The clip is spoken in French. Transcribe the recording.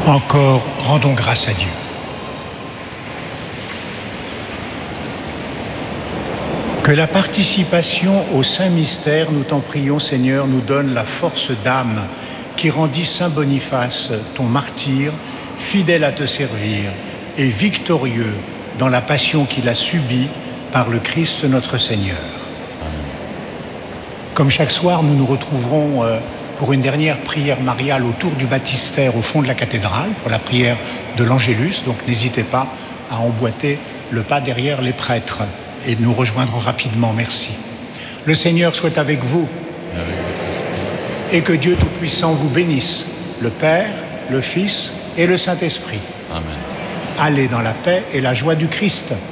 Encore, rendons grâce à Dieu. Que la participation au Saint Mystère, nous t'en prions Seigneur, nous donne la force d'âme qui rendit Saint Boniface, ton martyr, fidèle à te servir et victorieux dans la passion qu'il a subie par le Christ notre Seigneur. Amen. Comme chaque soir, nous nous retrouverons pour une dernière prière mariale autour du baptistère au fond de la cathédrale, pour la prière de l'Angélus. Donc n'hésitez pas à emboîter le pas derrière les prêtres et nous rejoindrons rapidement. Merci. Le Seigneur soit avec vous. Et avec votre esprit. Et que Dieu Tout-Puissant vous bénisse, le Père, le Fils et le Saint-Esprit. Amen. Allez dans la paix et la joie du Christ.